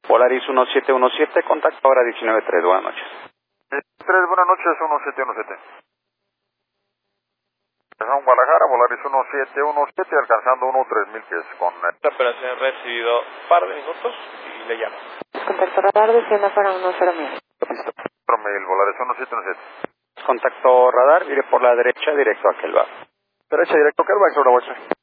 Polaris 1717, contacto ahora 19.3, buenas noches. 3, buenas noches, 1717. San Guadalajara, Polaris 1717, alcanzando 13000 pies con... Esta operación ha recibido un par de minutos y le llamo. Contacto radar, descienda para 10.000. Listo. 4000, Polaris 1717. Contacto radar, iré por la derecha, directo a Kelva. Derecha, directo, Kelva, sobre la